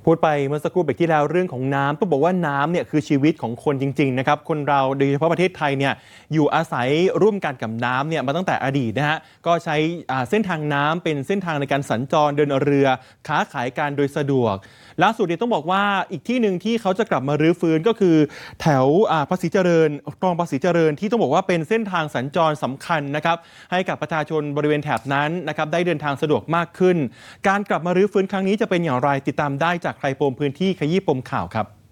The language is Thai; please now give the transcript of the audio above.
พูดไปเมื่อสักครู่เบรกที่แล้วเรื่องของน้ำต้องบอกว่าน้ำเนี่ยคือชีวิตของคนจริงๆนะครับคนเราโดยเฉพาะประเทศไทยเนี่ยอยู่อาศัยร่วมกันกับน้ำเนี่ยมาตั้งแต่อดีตนะฮะก็ใช้เส้นทางน้ำเป็นเส้นทางในการสัญจรเดินเรือค้าขายกันโดยสะดวกล่าสุดเนี่ยต้องบอกว่าอีกที่หนึ่งที่เขาจะกลับมารื้อฟื้นก็คือแถวภาษีเจริญคลองภาษีเจริญที่ต้องบอกว่าเป็นเส้นทางสัญจรสำคัญนะครับให้กับประชาชนบริเวณแถบนั้นนะครับได้เดินทางสะดวกมากขึ้นการกลับมารื้อฟื้นครั้งนี้จะเป็นอย่างไรติดตามได้จากใครปมพื้นที่ขยี้ปมข่าวครับ